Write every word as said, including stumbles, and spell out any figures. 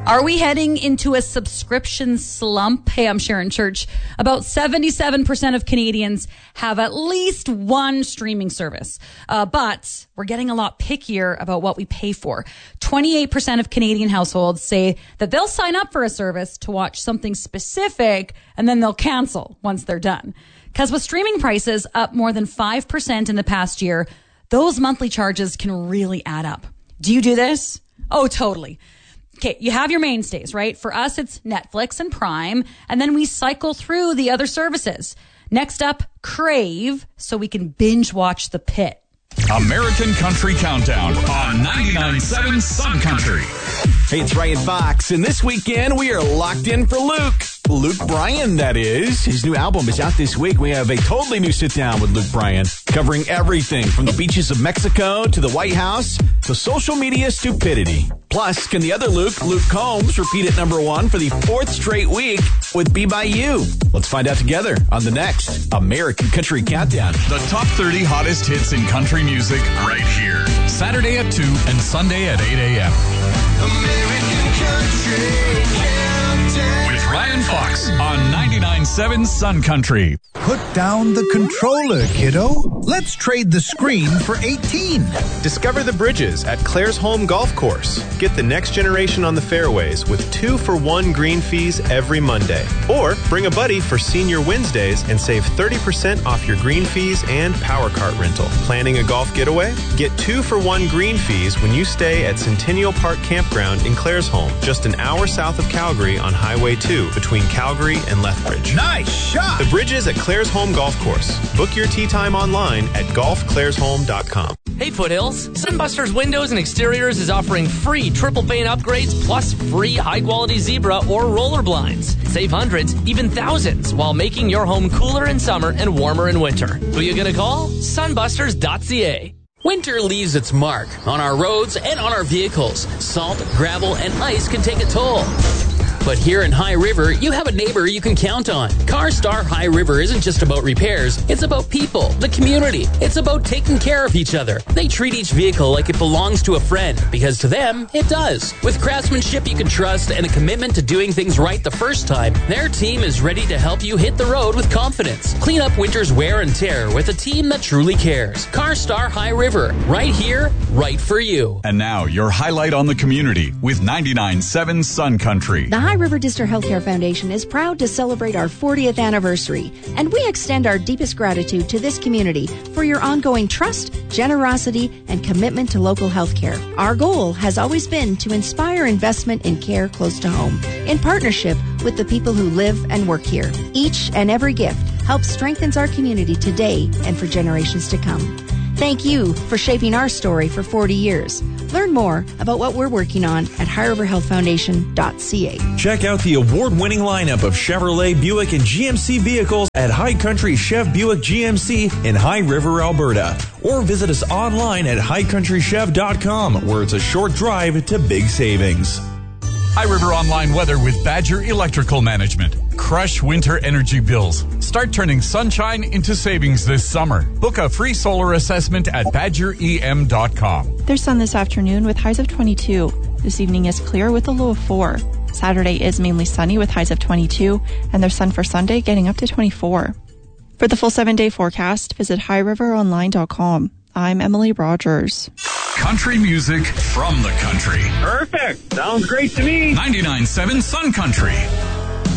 Are we heading into a subscription slump? Hey, I'm Sharon Church. About seventy-seven percent of Canadians have at least one streaming service. Uh, but we're getting a lot pickier about what we pay for. twenty-eight percent of Canadian households say that they'll sign up for a service to watch something specific and then they'll cancel once they're done. Because with streaming prices up more than five percent in the past year, those monthly charges can really add up. Do you do this? Oh, totally. Okay, you have your mainstays, right? For us, it's Netflix and Prime, and then we cycle through the other services. Next up, Crave, so we can binge watch The Pit. American Country Countdown on ninety-nine point seven Sun Country. Hey, it's Ryan Fox, and this weekend we are locked in for Luke. Luke Bryan, that is. His new album is out this week. We have a totally new sit-down with Luke Bryan, covering everything from the beaches of Mexico to the White House to social media stupidity. Plus, can the other Luke, Luke Combs, repeat at number one for the fourth straight week with Be By You? Let's find out together on the next American Country Countdown. The top thirty hottest hits in country music right here. Saturday at two and Sunday at eight a.m. American Country Countdown. With Ryan Fox on ninety-nine point seven Sun Country. Put down the controller, kiddo. Let's trade the screen for eighteen. Discover the bridges at Claire's Home Golf Course. Get the next generation on the fairways with two for one green fees every Monday. Or bring a buddy for Senior Wednesdays and save thirty percent off your green fees and power cart rental. Planning a golf getaway? Get two for one green fees when you stay at Centennial Park Campground in Clairsholm, just an hour south of Calgary on Highway two between Calgary and Lethbridge. Nice shot! The bridges at Claire's Home Golf Course. Book your tee time online at golf clairs home dot com. Hey Foothills, Sunbusters Windows and Exteriors is offering free triple pane upgrades plus free high-quality zebra or roller blinds. Save hundreds, even thousands, while making your home cooler in summer and warmer in winter. Who you gonna call? sunbusters dot c a. Winter leaves its mark on our roads and on our vehicles. Salt, gravel, and ice can take a toll. But here in High River, you have a neighbor you can count on. CarStar High River isn't just about repairs. It's about people, the community. It's about taking care of each other. They treat each vehicle like it belongs to a friend, because to them, it does. With craftsmanship you can trust and a commitment to doing things right the first time, their team is ready to help you hit the road with confidence. Clean up winter's wear and tear with a team that truly cares. CarStar High River, right here, right for you. And now, your highlight on the community with ninety-nine point seven Sun Country. The High River District Healthcare Foundation is proud to celebrate our fortieth anniversary, and we extend our deepest gratitude to this community for your ongoing trust, generosity, and commitment to local healthcare. Our goal has always been to inspire investment in care close to home, in partnership with the people who live and work here. Each and every gift helps strengthens our community today and for generations to come. Thank you for shaping our story for forty years. Learn more about what we're working on at high river health foundation dot c a. Check out the award-winning lineup of Chevrolet, Buick, and G M C vehicles at High Country Chev Buick G M C in High River, Alberta. Or visit us online at high country chev dot com, where it's a short drive to big savings. High River Online weather with Badger Electrical Management. Crush winter energy bills. Start turning sunshine into savings this summer. Book a free solar assessment at badger e m dot com. There's sun this afternoon with highs of twenty-two. This evening is clear with a low of four. Saturday is mainly sunny with highs of twenty-two, and there's sun for Sunday getting up to twenty-four. For the full seven-day forecast, visit high river online dot com. I'm Emily Rogers. Country music from the country. Perfect. Sounds great to me. ninety-nine point seven Sun Country.